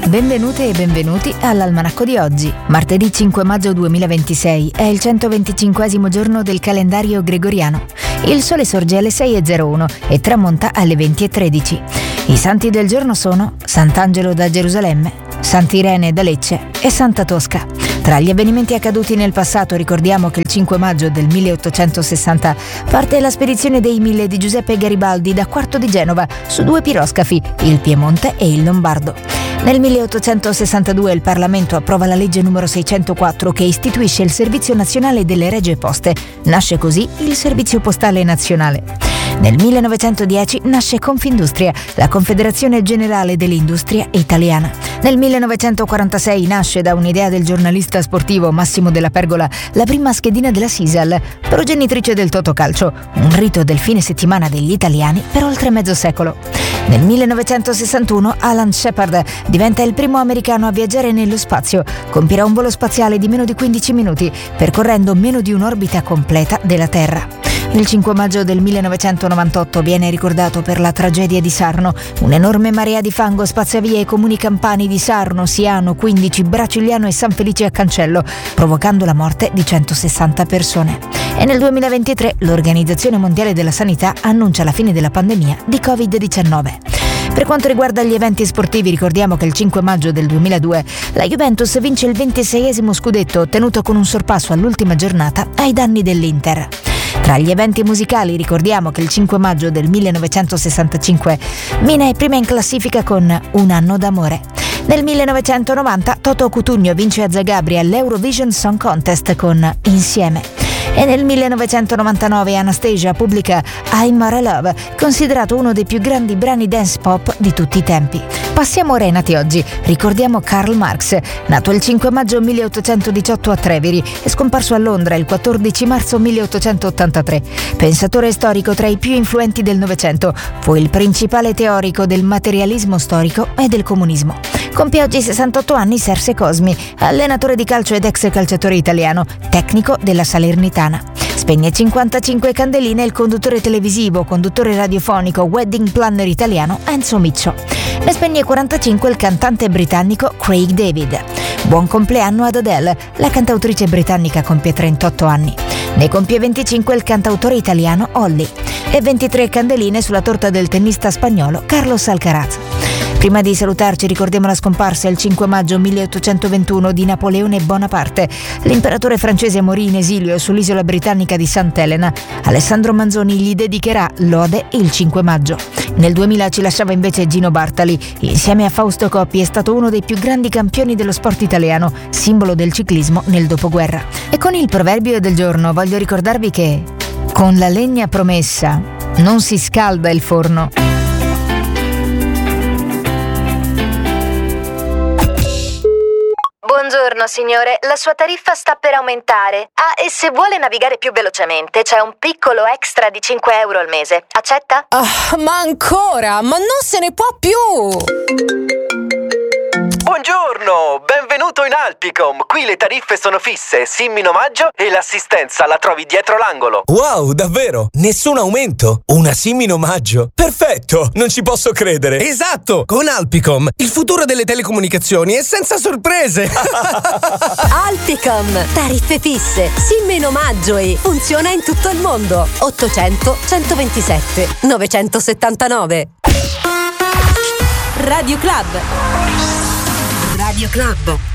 Benvenute e benvenuti all'Almanacco di oggi. Martedì 5 maggio 2026 è il 125° giorno del calendario gregoriano. Il sole sorge alle 6:01 e tramonta alle 20:13. I santi del giorno sono Sant'Angelo da Gerusalemme, Sant'Irene da Lecce e Santa Tosca. Tra gli avvenimenti accaduti nel passato ricordiamo che il 5 maggio del 1860 parte la spedizione dei 1000 di Giuseppe Garibaldi da Quarto di Genova su 2 piroscafi, il Piemonte e il Lombardo. Nel 1862 il Parlamento approva la legge numero 604 che istituisce il Servizio Nazionale delle Regie Poste. Nasce così il Servizio Postale Nazionale. Nel 1910 nasce Confindustria, la Confederazione Generale dell'Industria Italiana. Nel 1946 nasce da un'idea del giornalista sportivo Massimo Della Pergola la prima schedina della Sisal, progenitrice del Totocalcio, un rito del fine settimana degli italiani per oltre mezzo secolo. Nel 1961 Alan Shepard diventa il primo americano a viaggiare nello spazio. Compirà un volo spaziale di meno di 15 minuti, percorrendo meno di un'orbita completa della Terra. Il 5 maggio del 1998 viene ricordato per la tragedia di Sarno. Un'enorme marea di fango spazza via i comuni campani di Sarno, Siano, Quindici, Bracigliano e San Felice a Cancello, provocando la morte di 160 persone. E nel 2023 l'Organizzazione Mondiale della Sanità annuncia la fine della pandemia di Covid-19. Per quanto riguarda gli eventi sportivi, ricordiamo che il 5 maggio del 2002 la Juventus vince il 26esimo scudetto, ottenuto con un sorpasso all'ultima giornata ai danni dell'Inter. Tra gli eventi musicali ricordiamo che il 5 maggio del 1965 Mina è prima in classifica con Un anno d'amore. Nel 1990 Toto Cutugno vince a Zagabria l'Eurovision Song Contest con Insieme. E nel 1999 Anastasia pubblica I'm a Love, considerato uno dei più grandi brani dance pop di tutti i tempi. Passiamo ora ai nati oggi. Ricordiamo Karl Marx, nato il 5 maggio 1818 a Treviri e scomparso a Londra il 14 marzo 1883. Pensatore storico tra i più influenti del Novecento, fu il principale teorico del materialismo storico e del comunismo. Compie oggi 68 anni Serse Cosmi, allenatore di calcio ed ex calciatore italiano, tecnico della Salernitana. Spegne 55 candeline il conduttore televisivo, conduttore radiofonico, wedding planner italiano Enzo Miccio. Ne spegne 45 il cantante britannico Craig David. Buon compleanno ad Adele, la cantautrice britannica compie 38 anni. Ne compie 25 il cantautore italiano Olly. E 23 candeline sulla torta del tennista spagnolo Carlos Alcaraz. Prima di salutarci ricordiamo la scomparsa il 5 maggio 1821 di Napoleone Bonaparte. L'imperatore francese morì in esilio sull'isola britannica di Sant'Elena. Alessandro Manzoni gli dedicherà lode il 5 maggio. Nel 2000 ci lasciava invece Gino Bartali. Insieme a Fausto Coppi è stato uno dei più grandi campioni dello sport italiano, simbolo del ciclismo nel dopoguerra. E con il proverbio del giorno voglio ricordarvi che con la legna promessa non si scalda il forno. Buongiorno signore, la sua tariffa sta per aumentare. Ah, e se vuole navigare più velocemente c'è un piccolo extra di 5 euro al mese. Accetta? Ma ancora? Ma non se ne può più! Buongiorno, benvenuto in Alpicom. Qui le tariffe sono fisse, SIM in omaggio e l'assistenza la trovi dietro l'angolo. Wow, davvero? Nessun aumento? Una SIM in omaggio? Perfetto, non ci posso credere. Esatto, con Alpicom il futuro delle telecomunicazioni è senza sorprese. Alpicom, tariffe fisse, SIM in omaggio e funziona in tutto il mondo. 800 127 979. Radio Club. Radio Club.